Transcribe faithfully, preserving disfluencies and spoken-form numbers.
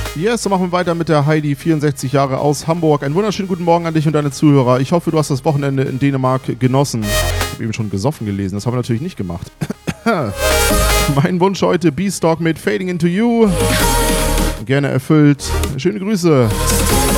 Yes, so machen wir weiter mit der Heidi, vierundsechzig Jahre aus Hamburg. Einen wunderschönen guten Morgen an dich und deine Zuhörer. Ich hoffe, du hast das Wochenende in Dänemark genossen. Ich habe eben schon gesoffen gelesen, das haben wir natürlich nicht gemacht. Mein Wunsch heute, Beanstalk mit Fading Into You. Gerne erfüllt. Schöne Grüße.